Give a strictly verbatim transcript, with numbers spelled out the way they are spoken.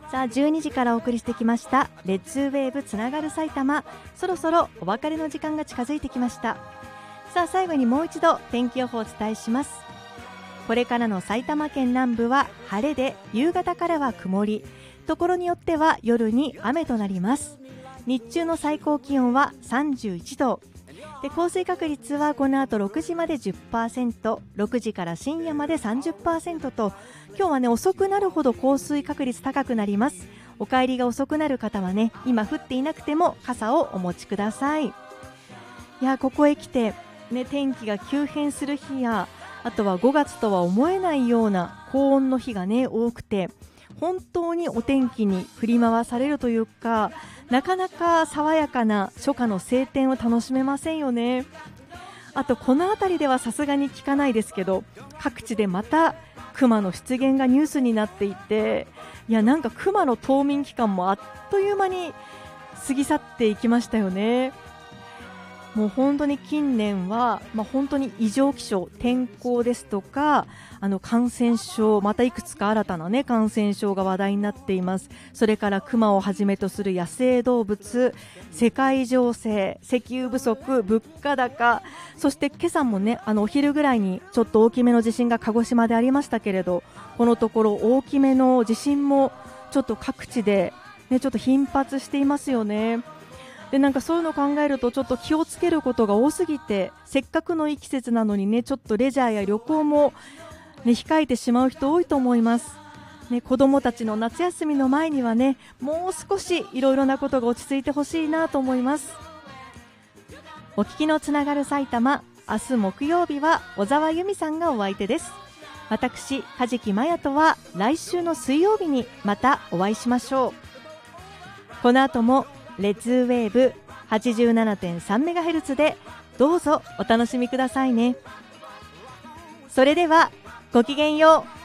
さあじゅうにじからお送りしてきましたレッツウェーブつながる埼玉、そろそろお別れの時間が近づいてきました。さあ最後にもう一度天気予報をお伝えします。これからの埼玉県南部は晴れで、夕方からは曇り、ところによっては夜に雨となります。日中の最高気温はさんじゅういちどで、降水確率はこの後ろくじまで じゅっパーセント、ろくじから深夜まで さんじゅっパーセント と、今日はね遅くなるほど降水確率高くなります。お帰りが遅くなる方はね、今降っていなくても傘をお持ちください。いや、ここへ来て、ね、天気が急変する日や、あとはごがつとは思えないような高温の日がね多くて、本当にお天気に振り回されるというか、なかなか爽やかな初夏の晴天を楽しめませんよね。あとこの辺りではさすがに聞かないですけど、各地でまた熊の出現がニュースになっていて、いやなんか熊の冬眠期間もあっという間に過ぎ去っていきましたよね。もう本当に近年は、まあ、本当に異常気象、天候ですとか、あの感染症、またいくつか新たな、ね、感染症が話題になっています。それからクマをはじめとする野生動物、世界情勢、石油不足、物価高、そして今朝もね、あのお昼ぐらいにちょっと大きめの地震が鹿児島でありましたけれど、このところ大きめの地震もちょっと各地で、ね、ちょっと頻発していますよね。でなんかそういうのを考えるとちょっと気をつけることが多すぎて、せっかくのいい季節なのにね、ちょっとレジャーや旅行も、ね、控えてしまう人多いと思います、ね、子どもたちの夏休みの前にはね、もう少しいろいろなことが落ち着いてほしいなと思います。お聞きのつながる埼玉、明日木曜日は小沢由美さんがお相手です。私梶木麻也とは来週の水曜日にまたお会いしましょう。この後もレッツウェーブ はちじゅうななてんさんメガヘルツ でどうぞお楽しみくださいね。それではごきげんよう。